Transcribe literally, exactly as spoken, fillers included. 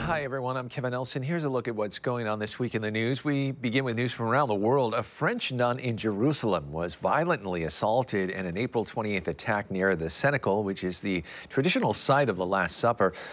Hi, everyone. I'm Kevin Nelson. Here's a look at what's going on this week in the news. We begin with news from around the world. A French nun in Jerusalem was violently assaulted in an April twenty-eighth attack near the Cenacle, which is the traditional site of the Last Supper.